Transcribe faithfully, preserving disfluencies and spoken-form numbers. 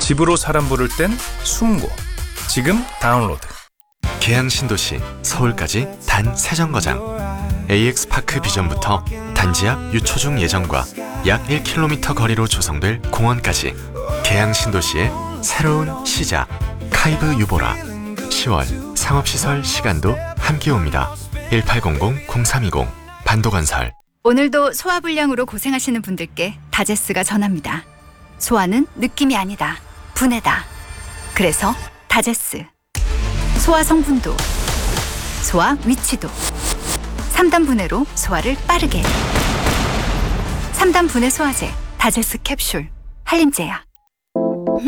집으로 사람 부를 땐 숨고. 지금 다운로드. 계양 신도시 서울까지 단 세 정거장. 에이엑스파크 비전부터 단지 앞 유초중 예정과 약 일 킬로미터 거리로 조성될 공원까지 계양 신도시의 새로운 시작. 카이브 유보라. 시월 상업시설 시간도 함께 옵니다. 일팔공공 공삼이공 반도건설. 오늘도 소화불량으로 고생하시는 분들께 다제스가 전합니다. 소화는 느낌이 아니다. 분해다. 그래서 다제스. 소화 성분도, 소화 위치도. 삼 단 분해로 소화를 빠르게. 삼 단 분해 소화제 다제스 캡슐. 한림제약.